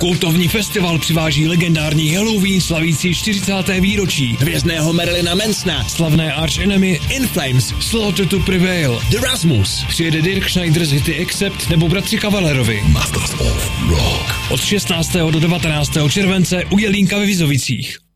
Kultovní festival přiváží legendární Halloween slavící 40. výročí, hvězdného Marilyna Mansona, slavné Arch Enemy, In Flames, Slaughter to Prevail, The Rasmus, přijede Dirk Schneider z hity Accept nebo bratři Cavallerovi. Masters of Rock. Od 16. do 19. července u Jelínka ve Vizovicích.